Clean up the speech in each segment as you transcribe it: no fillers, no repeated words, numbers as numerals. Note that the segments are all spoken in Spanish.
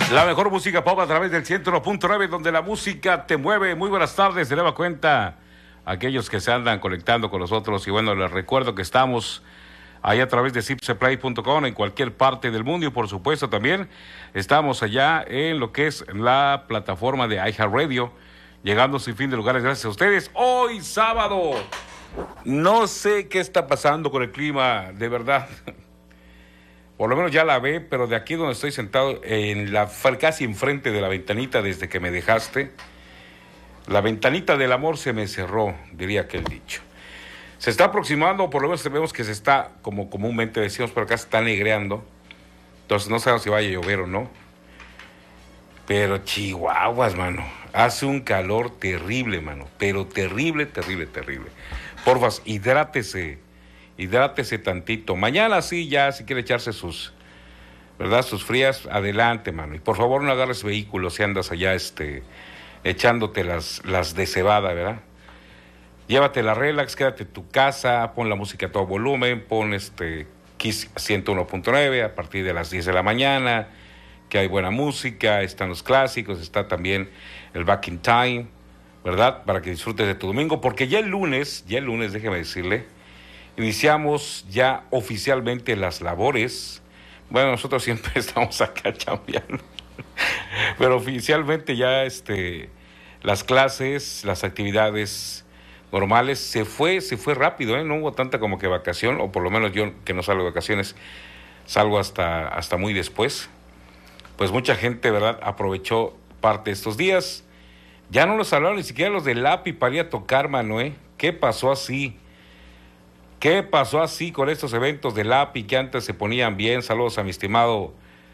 La mejor música pop a través del 101.9, donde la música te mueve. Muy buenas tardes, de nueva cuenta a aquellos que se andan conectando con nosotros. Y bueno, les recuerdo que estamos ahí a través de zipseplay.com en cualquier parte del mundo. Y por supuesto también estamos allá en lo que es la plataforma de iHeartRadio, llegando sin fin de lugares gracias a ustedes. Hoy sábado, no sé qué está pasando con el clima, de verdad. Por lo menos ya la ve, pero de aquí donde estoy sentado, casi enfrente de la ventanita desde que me dejaste, la ventanita del amor se me cerró, diría aquel dicho. Se está aproximando, por lo menos vemos que se está, como comúnmente decimos por acá, se está negreando. Entonces no sabemos si vaya a llover o no. Pero chihuahuas, mano, hace un calor terrible, mano, pero terrible, terrible, terrible. Porfa, hidrátese tantito. Mañana sí, ya, si quiere echarse sus frías, adelante, mano. Y por favor no agarres vehículos si andas allá, echándote las de cebada, ¿verdad? Llévate la relax, quédate en tu casa, pon la música a todo volumen, pon Kiss 101.9 a partir de las 10 de la mañana, que hay buena música, están los clásicos, está también el Back in Time, ¿verdad? Para que disfrutes de tu domingo, porque ya el lunes, déjeme decirle, iniciamos ya oficialmente las labores. Bueno, nosotros siempre estamos acá chambeando, pero oficialmente ya las clases, las actividades normales, se fue rápido, no hubo tanta como que vacación, o por lo menos yo que no salgo de vacaciones, salgo hasta muy después. Pues mucha gente, ¿verdad?, aprovechó parte de estos días. Ya no los hablaron ni siquiera los del API para ir a tocar, mano, ¿Qué pasó así? ¿Qué pasó así con estos eventos del API que antes se ponían bien? Saludos a mi estimado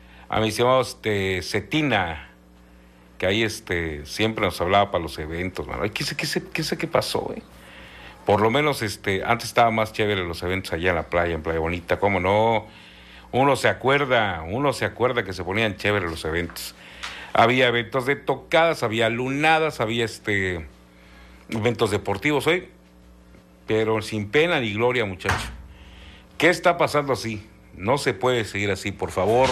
Cetina, que ahí siempre nos hablaba para los eventos, mano. ¿Qué sé qué pasó, Por lo menos antes estaba más chévere los eventos allá en Playa Bonita, ¿cómo no? Uno se acuerda que se ponían chéveres los eventos. Había eventos de tocadas, había lunadas, había eventos deportivos hoy, pero sin pena ni gloria, muchacho. ¿Qué está pasando así? No se puede seguir así, por favor.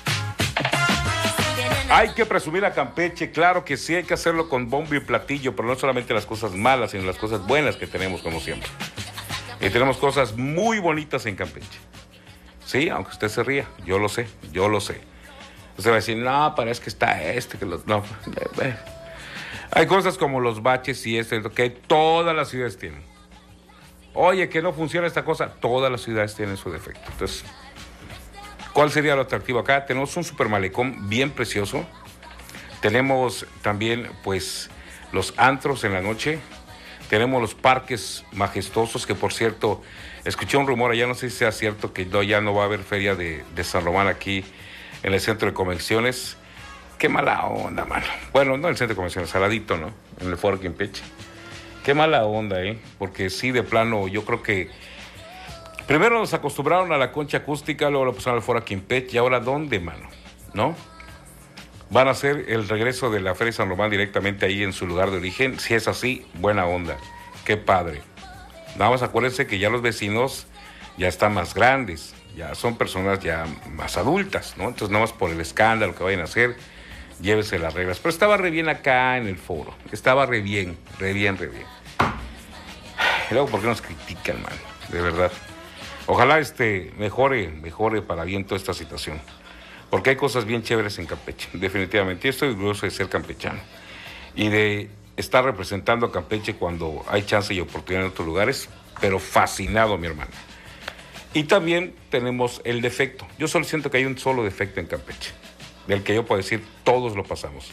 Hay que presumir a Campeche, claro que sí, hay que hacerlo con bombo y platillo, pero no solamente las cosas malas, sino las cosas buenas que tenemos, como siempre. Y tenemos cosas muy bonitas en Campeche. Sí, aunque usted se ría, yo lo sé. Usted va a decir, no, parece que está que los... No. Hay cosas como los baches y que todas las ciudades tienen. Oye, que no funciona esta cosa, todas las ciudades tienen su defecto. Entonces, ¿cuál sería lo atractivo acá? Tenemos un super malecón bien precioso. Tenemos también, pues, los antros en la noche. Tenemos los parques majestuosos, que por cierto, escuché un rumor allá, no sé si sea cierto, que ya no va a haber feria de San Román aquí en el centro de convenciones. Qué mala onda, mano. Bueno, no en el centro de convenciones, Saladito, ¿no? En el Foro Campeche. Qué mala onda, porque sí, de plano, yo creo que primero nos acostumbraron a la concha acústica, luego lo pasaron al Foro Campeche, y ahora ¿dónde, mano? ¿No? Van a hacer el regreso de la Feria de San Román directamente ahí en su lugar de origen. Si es así, buena onda. Qué padre. Nada más acuérdense que ya los vecinos ya están más grandes, ya son personas ya más adultas, ¿no? Entonces, nada más por el escándalo que vayan a hacer, llévese las reglas. Pero estaba re bien acá en el foro. Estaba re bien. Y luego, ¿por qué nos critican, man? De verdad. Ojalá mejore para bien toda esta situación. Porque hay cosas bien chéveres en Campeche, definitivamente. Yo estoy orgulloso de ser campechano y de estar representando a Campeche cuando hay chance y oportunidad en otros lugares, pero fascinado, mi hermano. Y también tenemos el defecto. Yo solo siento que hay un solo defecto en Campeche, del que yo puedo decir todos lo pasamos.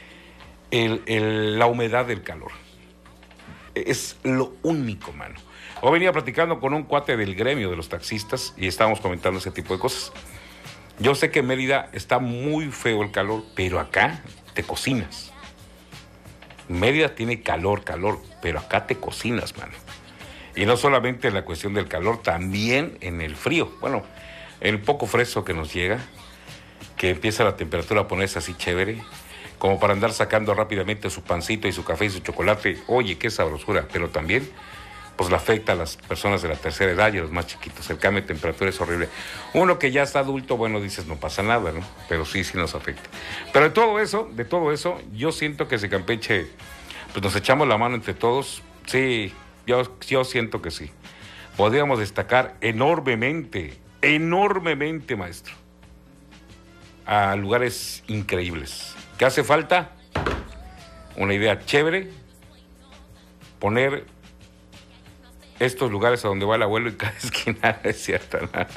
La humedad del calor. Es lo único, mano. Hoy venía platicando con un cuate del gremio de los taxistas y estábamos comentando ese tipo de cosas. Yo sé que en Mérida está muy feo el calor, pero acá te cocinas. Mérida tiene calor, pero acá te cocinas, mano. Y no solamente en la cuestión del calor, también en el frío. Bueno, el poco fresco que nos llega, que empieza la temperatura a ponerse así chévere, como para andar sacando rápidamente su pancito y su café y su chocolate. Oye, qué sabrosura. Pero también pues le afecta a las personas de la tercera edad y a los más chiquitos. El cambio de temperatura es horrible. Uno que ya está adulto, bueno, dices, no pasa nada, ¿no? Pero sí nos afecta. Pero de todo eso, yo siento que si Campeche, pues nos echamos la mano entre todos, sí, yo siento que sí. Podríamos destacar enormemente, maestro, a lugares increíbles. ¿Qué hace falta? Una idea chévere, poner estos lugares a donde va el abuelo en cada esquina. No es cierto,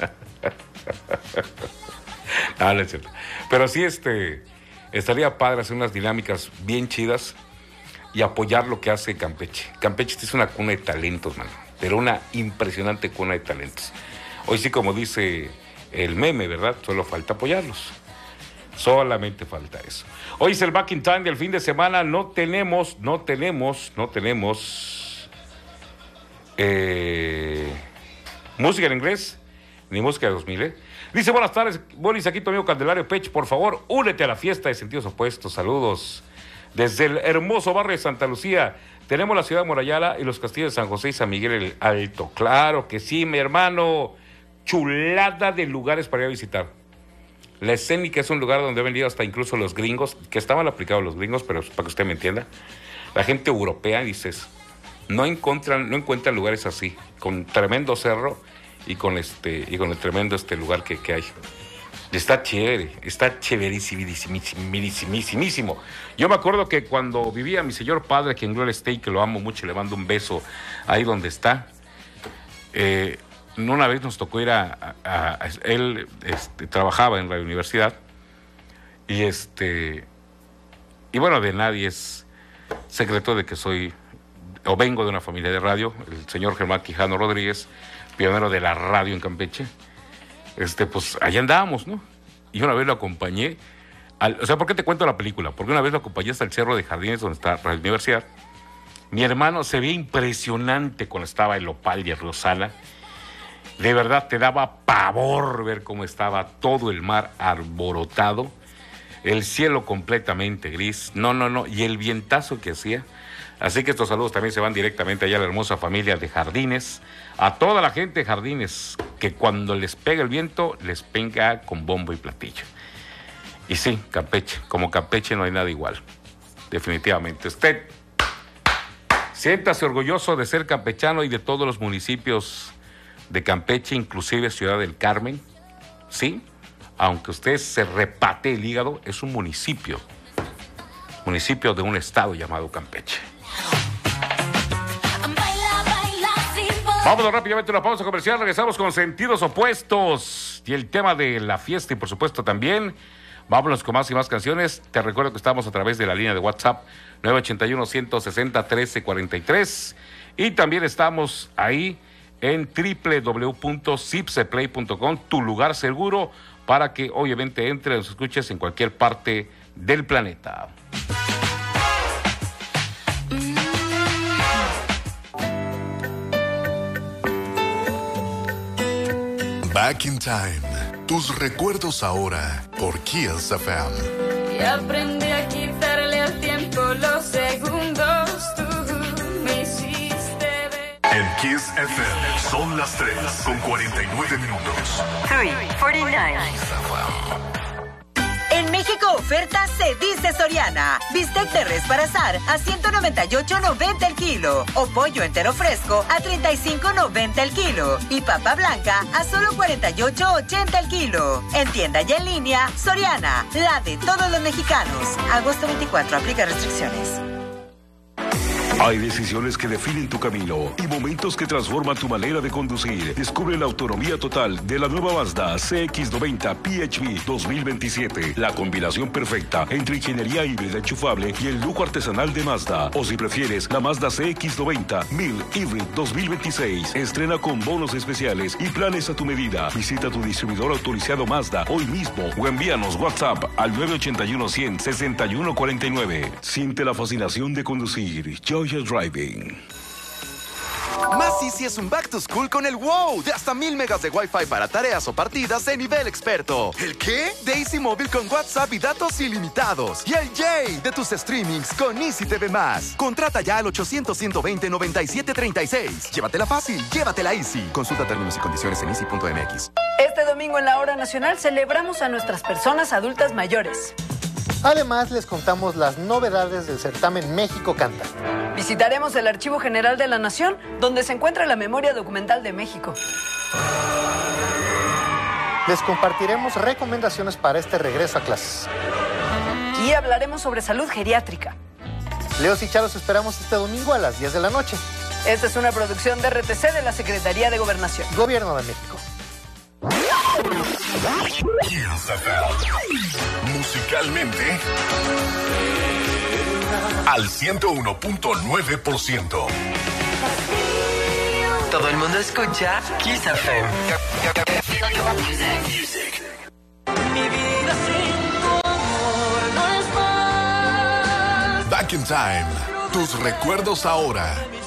no es cierto. Pero sí, estaría padre hacer unas dinámicas bien chidas y apoyar lo que hace Campeche. Campeche es una cuna de talentos, mano, pero una impresionante cuna de talentos. Hoy sí, como dice el meme, ¿verdad? Solo falta apoyarlos. Solamente falta eso. Hoy es el Back in Time del fin de semana. No tenemos música en inglés, ni música de 2000, Dice, buenas tardes, Boris, aquí tu amigo Candelario Pech, por favor, únete a la fiesta de sentidos opuestos. Saludos. Desde el hermoso barrio de Santa Lucía, tenemos la ciudad de Morayala y los castillos de San José y San Miguel el Alto. Claro que sí, mi hermano. Chulada de lugares para ir a visitar. La Escénica es un lugar donde han venido hasta incluso los gringos, que estaban aplicados los gringos, pero para que usted me entienda, la gente europea, dices, no encuentran lugares así, con tremendo cerro y con el tremendo lugar que hay. Está chévere, está chéverísimísimo. Yo me acuerdo que cuando vivía mi señor padre, aquí en Gloria State, que lo amo mucho, le mando un beso ahí donde está, una vez nos tocó ir él trabajaba en la universidad y bueno, de nadie es secreto de que vengo de una familia de radio, el señor Germán Quijano Rodríguez, pionero de la radio en Campeche. Pues allá andábamos, ¿no? Y una vez lo acompañé, ¿por qué te cuento la película? Porque una vez lo acompañé hasta el Cerro de Jardines, donde está la universidad. Mi hermano se veía impresionante cuando estaba el Opal y el Rosana. De verdad, te daba pavor ver cómo estaba todo el mar arborotado, el cielo completamente gris, y el vientazo que hacía. Así que estos saludos también se van directamente allá a la hermosa familia de Jardines, a toda la gente de Jardines, que cuando les pega el viento, les pega con bombo y platillo. Y sí, Campeche, como Campeche no hay nada igual, definitivamente. Usted, siéntase orgulloso de ser campechano y de todos los municipios de Campeche, inclusive Ciudad del Carmen, ¿sí? Aunque usted se repate el hígado, es un municipio de un estado llamado Campeche. Vámonos rápidamente a una pausa comercial, regresamos con sentidos opuestos y el tema de la fiesta y por supuesto también, vámonos con más y más canciones. Te recuerdo que estamos a través de la línea de WhatsApp 981-160-1343 y también estamos ahí en www.cipseplay.com, tu lugar seguro para que obviamente entres y nos escuches en cualquier parte del planeta. Back in Time, tus recuerdos ahora por Kiss FM. Y aprendí a quitarle al tiempo los segundos, tú me hiciste ver. En Kiss FM son las 3:49. 3:49. En México, oferta se dice Soriana. Bistec de res para asar a $198.90 el kilo. O pollo entero fresco a $35.90 el kilo. Y papa blanca a solo $48.80 el kilo. En tienda y en línea, Soriana, la de todos los mexicanos. Agosto 24, aplica restricciones. Hay decisiones que definen tu camino y momentos que transforman tu manera de conducir. Descubre la autonomía total de la nueva Mazda CX-90 PHEV 2027. La combinación perfecta entre ingeniería híbrida enchufable y el lujo artesanal de Mazda. O si prefieres, la Mazda CX-90 1000 Hybrid 2026. Estrena con bonos especiales y planes a tu medida. Visita tu distribuidor autorizado Mazda hoy mismo o envíanos WhatsApp al 981-100-6149. Siente la fascinación de conducir. Joya Driving. Más Así sí es un back to school con el WOW de hasta 1000 megas de Wi-Fi para tareas o partidas de nivel experto. ¿El qué? De Easy Móvil con WhatsApp y datos ilimitados. Y el Yay de tus streamings con Easy TV+. Contrata ya al 800-120-9736. Llévatela fácil, llévatela Easy. Consulta términos y condiciones en easy.mx. Este domingo en la Hora Nacional celebramos a nuestras personas adultas mayores. Además, les contamos las novedades del certamen México Canta. Visitaremos el Archivo General de la Nación, donde se encuentra la memoria documental de México. Les compartiremos recomendaciones para este regreso a clases. Y hablaremos sobre salud geriátrica. Leos y Charo, los esperamos este domingo a las 10 de la noche. Esta es una producción de RTC de la Secretaría de Gobernación. Gobierno de México. Musicalmente al 101.9%. Todo el mundo escucha Kiss FM. Mi vida sin tu amor no es más. Back in Time. Tus recuerdos ahora.